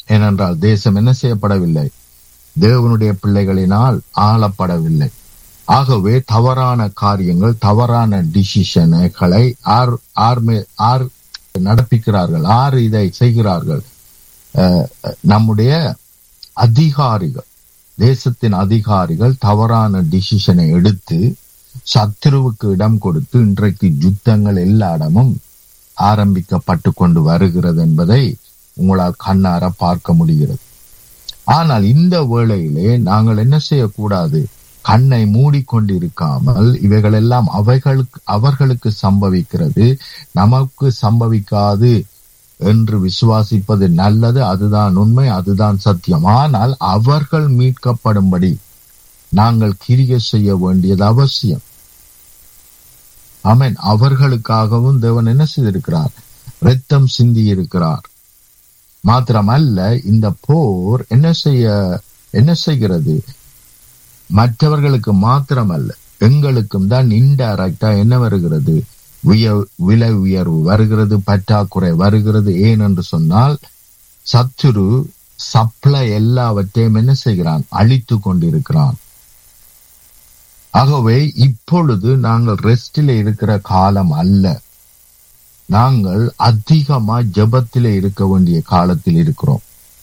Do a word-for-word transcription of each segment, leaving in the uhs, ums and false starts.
ஏனென்றால் தேசம் என்ன செய்யப்படவில்லை? தேவனுடைய பிள்ளைகளினால் ஆளப்படவில்லை. ஆகவே தவறான காரியங்கள், தவறான டிசிஷன்களை ஆர் ஆர் ஆர் நடப்பிக்கிறார்கள், ஆர் இதை செய்கிறார்கள்? நம்முடைய அதிகாரிகள், தேசத்தின் அதிகாரிகள் தவறான டிசிஷனை எடுத்து சத்துருவுக்கு இடம் கொடுத்து இன்றைக்கு யுத்தங்கள் எல்லா இடமும் ஆரம்பிக்கப்பட்டு கொண்டு வருகிறது என்பதை உங்களால் கண்ணார பார்க்க முடிகிறது. ஆனால் இந்த வேளையிலே நாங்கள் என்ன செய்யக்கூடாது? கண்ணை மூடிக்கொண்டிருக்காமல் இவைகள் எல்லாம் அவைகளுக்கு அவர்களுக்கு சம்பவிக்கிறது, நமக்கு சம்பவிக்காது என்று விசுவாசிப்பது நல்லது. அதுதான் உண்மை, அதுதான் சத்தியம். ஆனால் அவர்கள் மீட்கப்படும்படி நாங்கள் கிரியை செய்ய வேண்டியது அவசியம். ஆமென். அவர்களுக்காகவும் தேவன் என்ன செய்திருக்கிறார்? இரத்தம் சிந்தி இருக்கிறார். மாத்திரமல்ல, இந்த போர் என்ன செய்ய என்ன செய்கிறது? மற்றவர்களுக்கு மாத்திரமல்ல, எங்களுக்கும் தான் இன்டைரக்டா என்ன வருகிறது? விலை உயர்வு வருகிறது, பற்றாக்குறை வருகிறது. ஏன் என்று சொன்னால், சத்துரு சப்ளை எல்லாவற்றையும் என்ன செய்கிறான்? அழித்து கொண்டிருக்கிறான். ஆகவே இப்பொழுது நாங்கள் ரெஸ்டில இருக்கிற காலம் அல்ல, நாங்கள் அதிகமா ஜெபத்திலே இருக்க வேண்டிய காலத்தில் இருக்கிறோம்.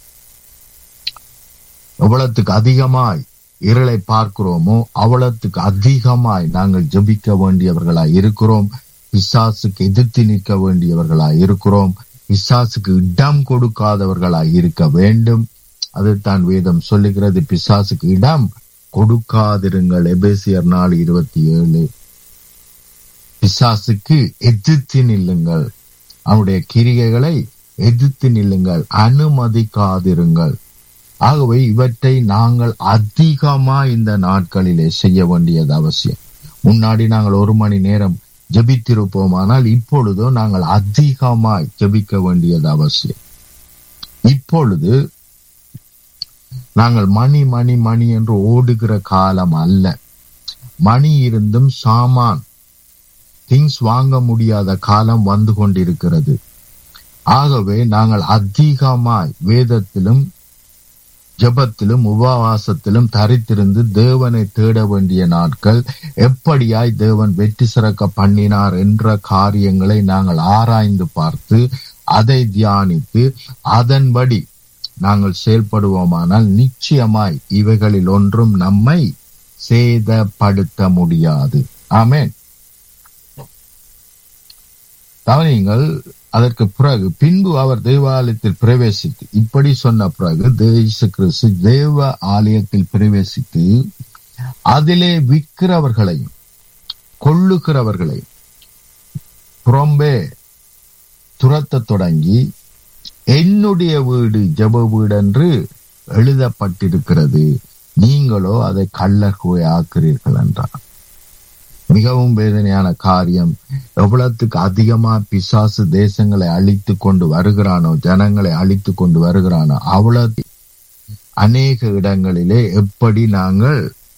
எவ்வளவுக்கு அதிகமாய் இருளை பார்க்கிறோமோ அவ்வளவுக்கு அதிகமாய் நாங்கள் ஜெபிக்க வேண்டியவர்களாய் இருக்கிறோம். பிசாசுக்கு எதிர்த்து நிற்க வேண்டியவர்களாய் இருக்கிறோம். பிசாசுக்கு இடம் கொடுக்காதவர்களாய் இருக்க வேண்டும். அதைத்தான் வேதம் சொல்லுகிறது. பிசாசுக்கு இடம் கொடுக்காதிருங்கள். எபேசியர் நாலு இருபத்தி ஏழு. பிசாசுக்கு எதிர்த்து நில்லுங்கள், அவனுடைய கிரியைகளை எதிர்த்து நில்லுங்கள், அனுமதிக்காதிருங்கள். ஆகவே இவற்றை நாங்கள் அதிகமா இந்த நாட்களிலே செய்ய வேண்டியது அவசியம். முன்னாடி நாங்கள் ஒரு மணி நேரம் ஜெபித்திருப்போமானால் இப்பொழுதோ நாங்கள் அதிகமாய் ஜெபிக்க வேண்டியது அவசியம். இப்பொழுது நாங்கள் மணி மணி மணி என்று ஓடுகிற காலம் அல்ல. மணி இருந்தும் சாமான் திங்ஸ் வாங்க முடியாத காலம் வந்து கொண்டிருக்கிறது. ஆகவே நாங்கள் அதிகமாய் வேதத்திலும் ஜெபத்திலும் உபவாசத்திலும் தரித்திருந்து தேவனை தேட வேண்டிய நாட்கள். எப்படியாய் தேவன் வெற்றி சிறக்க பண்ணினார் என்ற காரியங்களை நாங்கள் ஆராய்ந்து பார்த்து அதை தியானித்து அதன்படி நாங்கள் செயல்படுவோமானால் நிச்சயமாய் இவைகளில் ஒன்றும் நம்மை சேதப்படுத்த முடியாது. ஆமென். கவனியுங்கள். அதற்கு பிறகு பின்பு அவர் தேவாலயத்தில் பிரவேசித்து இப்படி சொன்ன பிறகு இயேசு கிறிஸ்து தேவ ஆலயத்தில் பிரவேசித்து அதிலே விற்கிறவர்களையும் கொள்ளுகிறவர்களையும் புறம்பே துரத்த தொடங்கி, என்னுடைய வீடு ஜெப வீடு என்று எழுதப்பட்டிருக்கிறது, நீங்களோ அதை கள்ளர் குகை ஆக்குறீர்கள் என்றார். மிகவும் வேதனையான காரியம். எவ்வளவுக்கு அதிகமா பிசாசு தேசங்களை அழித்து கொண்டு வருகிறானோ, ஜனங்களை அழித்து கொண்டு வருகிறானோ, அவ்வளவு அநேக இடங்களிலே எப்படி நாங்கள்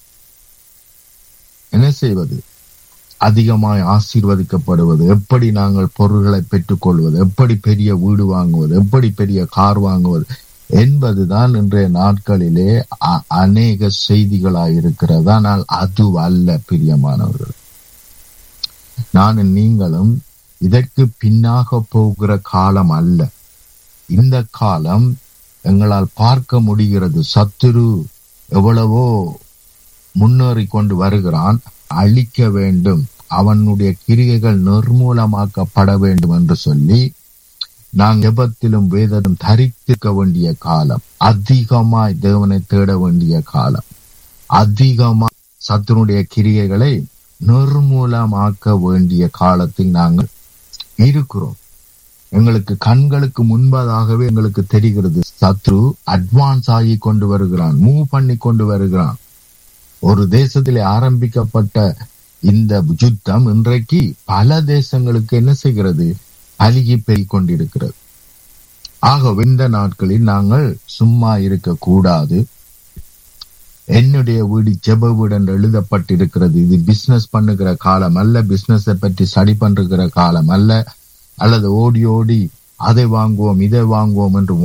என்ன செய்வது? அதிகமாய் ஆசீர்வதிக்கப்படுவது, எப்படி நாங்கள் பொருள்களை பெற்றுக் கொள்வது, எப்படி பெரிய வீடு வாங்குவது, எப்படி பெரிய கார் வாங்குவது என்பதுதான் இன்றைய நாட்களிலே அநேக செய்திகளாயிருக்கிறது. ஆனால் அது அல்ல பிரியமானவர்கள். நான் நீங்களும் இதற்கு பின்னாக போகிற காலம் அல்ல. இந்த காலம் எங்களால் பார்க்க முடிகிறது. சத்துரு எவ்வளவோ முன்னேறி கொண்டு வருகிறான். அழிக்க வேண்டும், அவனுடைய கிரியைகள் நிர்மூலமாக்கப்பட வேண்டும் என்று சொல்லி நாங்கள் ஜெபத்திலும் வேதத்திலும் தரித்திருக்க வேண்டிய காலம், அதிகமாய் தேவனை தேட வேண்டிய காலம், அதிகமாய் சத்துருடைய கிரியைகளை நிர்மூலமாக்க வேண்டிய காலத்தில் நாங்கள் இருக்கிறோம். எங்களுக்கு கண்களுக்கு முன்பதாகவே எங்களுக்கு தெரிகிறது சத்ரு அட்வான்ஸ் ஆகி கொண்டு வருகிறான், மூவ் பண்ணி கொண்டு வருகிறான். ஒரு தேசத்திலே ஆரம்பிக்கப்பட்ட இந்த யுத்தம் இன்றைக்கு பல தேசங்களுக்கு என்ன செய்கிறது? அழுகி பெருகிக் கொண்டிருக்கிறது. ஆகவே இந்த நாட்களில் நாங்கள் சும்மா இருக்க கூடாது. என்னுடைய வீடு ஜெப வீடு என்று எழுதப்பட்டிருக்கிறது. இது பிசினஸ் பண்ணுகிற காலம் அல்ல, பிசினஸ் பற்றி ஸ்டடி பண்ற காலம் அல்ல, அல்லது ஓடி ஓடி அதை வாங்குவோம் இதை வாங்குவோம் என்று